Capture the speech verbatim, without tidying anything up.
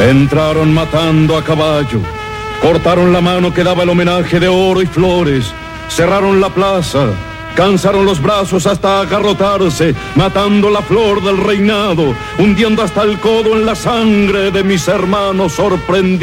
Entraron matando a caballo, cortaron la mano que daba el homenaje de oro y flores, cerraron la plaza, cansaron los brazos hasta agarrotarse, matando la flor del reinado, hundiendo hasta el codo en la sangre de mis hermanos sorprendidos.